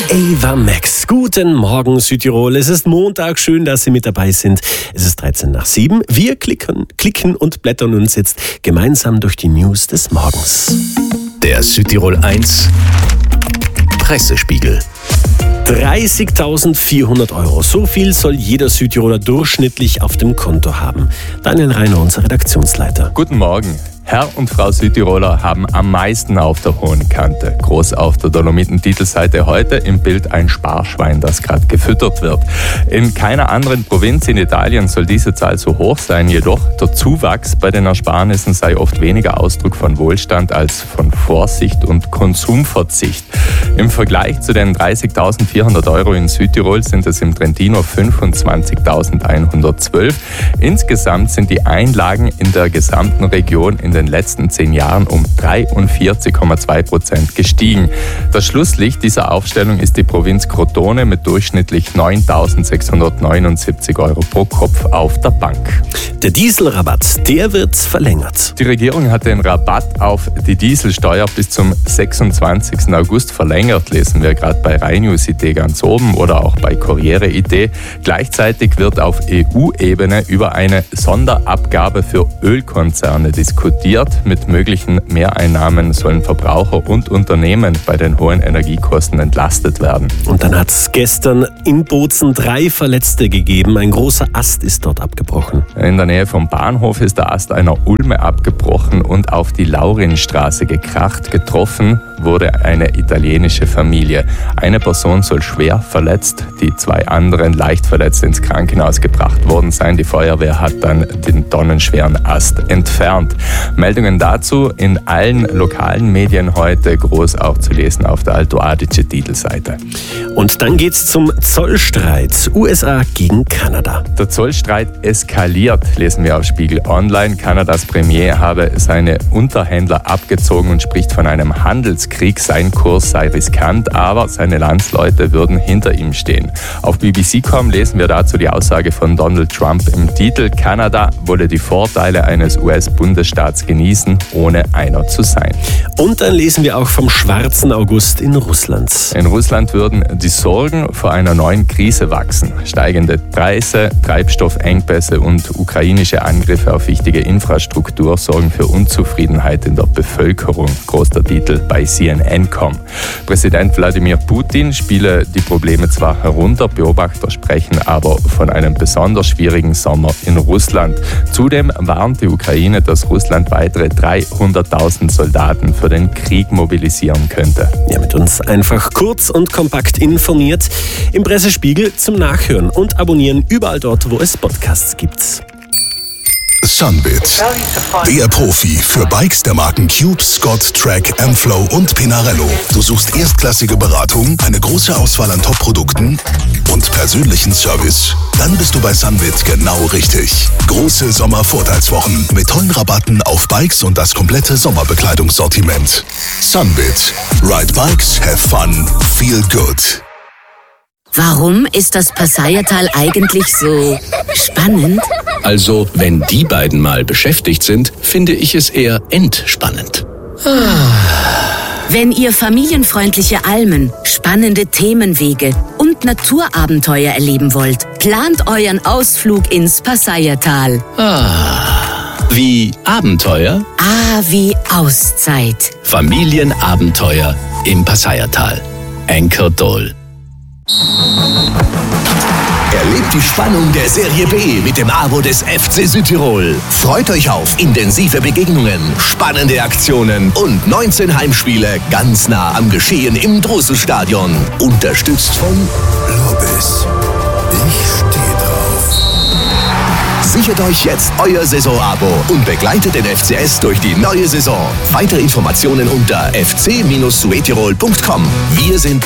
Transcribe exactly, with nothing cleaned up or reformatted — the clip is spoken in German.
Ava Max. Guten Morgen Südtirol. Es ist Montag. Schön, dass Sie mit dabei sind. Es ist dreizehn nach sieben. Wir klicken, klicken und blättern uns jetzt gemeinsam durch die News des Morgens. Der Südtirol eins Pressespiegel. dreißigtausendvierhundert Euro. So viel soll jeder Südtiroler durchschnittlich auf dem Konto haben. Daniel Reiner, unser Redaktionsleiter. Guten Morgen. Herr und Frau Südtiroler haben am meisten auf der hohen Kante. Groß auf der Dolomiten-Titelseite heute im Bild ein Sparschwein, das gerade gefüttert wird. In keiner anderen Provinz in Italien soll diese Zahl so hoch sein, jedoch der Zuwachs bei den Ersparnissen sei oft weniger Ausdruck von Wohlstand als von Vorsicht und Konsumverzicht. Im Vergleich zu den dreißigtausendvierhundert Euro in Südtirol sind es im Trentino fünfundzwanzigtausendeinhundertzwölf. Insgesamt sind die Einlagen in der gesamten Region in den letzten zehn Jahren um dreiundvierzig Komma zwei Prozent gestiegen. Das Schlusslicht dieser Aufstellung ist die Provinz Crotone mit durchschnittlich neuntausendsechshundertneunundsiebzig Euro pro Kopf auf der Bank. Der Dieselrabatt, der wird verlängert. Die Regierung hat den Rabatt auf die Dieselsteuer bis zum sechsundzwanzigsten August verlängert, lesen wir gerade bei RheinNews punkt it ganz oben oder auch bei Corriere punkt it. Gleichzeitig wird auf E U-Ebene über eine Sonderabgabe für Ölkonzerne diskutiert. Mit möglichen Mehreinnahmen sollen Verbraucher und Unternehmen bei den hohen Energiekosten entlastet werden. Und dann hat es gestern in Bozen drei Verletzte gegeben. Ein großer Ast ist dort abgebrochen. In der Nähe vom Bahnhof ist der Ast einer Ulme abgebrochen und auf die Laurinstraße gekracht. Getroffen wurde eine italienische Familie. Eine Person soll schwer verletzt, die zwei anderen leicht verletzt ins Krankenhaus gebracht worden sein. Die Feuerwehr hat dann den tonnenschweren Ast entfernt. Meldungen dazu in allen lokalen Medien heute, groß auch zu lesen auf der Alto Adige-Titelseite. Und dann geht's zum Zollstreit. U S A gegen Kanada. Der Zollstreit eskaliert, lesen wir auf Spiegel Online. Kanadas Premier habe seine Unterhändler abgezogen und spricht von einem Handelskrieg. Sein Kurs sei riskant, aber seine Landsleute würden hinter ihm stehen. Auf B B C Punkt com lesen wir dazu die Aussage von Donald Trump im Titel: Kanada wolle die Vorteile eines U S-Bundesstaats genießen, ohne einer zu sein. Und dann lesen wir auch vom schwarzen August in Russland. In Russland würden die Sorgen vor einer neuen Krise wachsen. Steigende Preise, Treibstoffengpässe und ukrainische Angriffe auf wichtige Infrastruktur sorgen für Unzufriedenheit in der Bevölkerung. Groß der Titel bei C N N Punkt com. Präsident Wladimir Putin spiele die Probleme zwar herunter, Beobachter sprechen aber von einem besonders schwierigen Sommer in Russland. Zudem warnt die Ukraine, dass Russland weitere dreihunderttausend Soldaten für den Krieg mobilisieren könnte. Ja, mit uns einfach kurz und kompakt informiert im Pressespiegel zum Nachhören und Abonnieren überall dort, wo es Podcasts gibt. Sunbit, der Profi für Bikes der Marken Cube, Scott, Track, M-Flow und Pinarello. Du suchst erstklassige Beratung, eine große Auswahl an Top-Produkten und persönlichen Service? Dann bist du bei Sunbit genau richtig. Große Sommervorteilswochen mit tollen Rabatten auf Bikes und das komplette Sommerbekleidungssortiment. Sunbit. Ride Bikes, have fun, feel good. Warum ist das Passaiertal eigentlich so spannend? Also, wenn die beiden mal beschäftigt sind, finde ich es eher entspannend. Wenn ihr familienfreundliche Almen, spannende Themenwege und Naturabenteuer erleben wollt, plant euren Ausflug ins Passaiertal. Ah, wie Abenteuer? Ah, wie Auszeit. Familienabenteuer im Passaiertal. Anchor Dole. Erlebt die Spannung der Serie B mit dem Abo des F C Südtirol. Freut euch auf intensive Begegnungen, spannende Aktionen und neunzehn Heimspiele ganz nah am Geschehen im Drosselstadion. Unterstützt von Lobis. Ich stehe drauf. Sichert euch jetzt euer Saisonabo und begleitet den F C S durch die neue Saison. Weitere Informationen unter f c Bindestrich südtirol Punkt com. Wir sind